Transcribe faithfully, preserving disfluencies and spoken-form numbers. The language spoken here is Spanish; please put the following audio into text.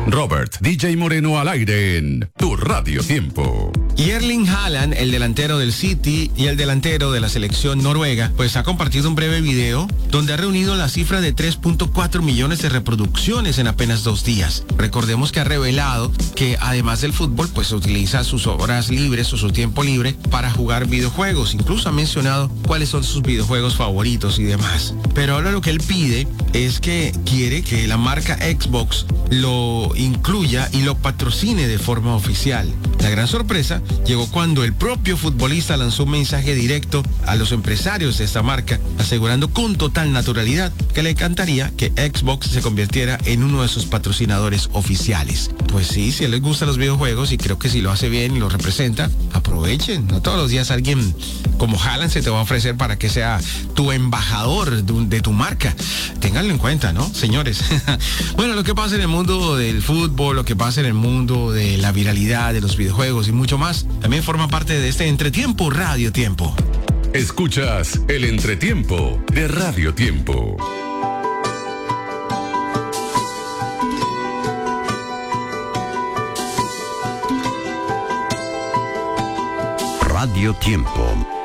Robert D J Moreno al aire en Tu Radio Tiempo. Y Erling Haaland, el delantero del City y el delantero de la selección noruega, pues ha compartido un breve video donde ha reunido la cifra de tres punto cuatro millones de reproducciones en apenas dos días. Recordemos que ha revelado que además del fútbol, pues utiliza sus horas libres o su tiempo libre para jugar videojuegos. Incluso ha mencionado cuáles son sus videojuegos favoritos y demás. Pero ahora lo que él pide es que quiere que la marca Xbox lo incluya y lo patrocine de forma oficial. La gran sorpresa llegó cuando el propio futbolista lanzó un mensaje directo a los empresarios de esta marca, asegurando con total naturalidad que le encantaría que Xbox se convirtiera en uno de sus patrocinadores oficiales. Pues sí, si a él les gustan los videojuegos y creo que si lo hace bien y lo representa, aprovechen. No todos los días alguien como Haaland se te va a ofrecer para que sea tu embajador de, de tu marca. Ténganlo en cuenta, ¿no, señores? Bueno, lo que pasa en el mundo del fútbol, lo que pasa en el mundo de la viralidad, de los videojuegos y mucho más, también forma parte de este Entretiempo Radio Tiempo. Escuchas el Entretiempo de Radio Tiempo. Radio Tiempo.